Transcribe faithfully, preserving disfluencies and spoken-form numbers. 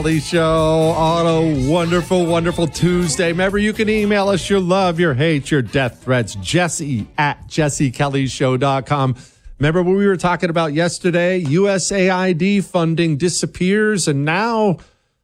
Kelly Show on a wonderful, wonderful Tuesday. Remember, you can email us your love, your hate, your death threats, Jesse at jesse kelly show dot com. Remember what we were talking about yesterday? U S A I D funding disappears, and now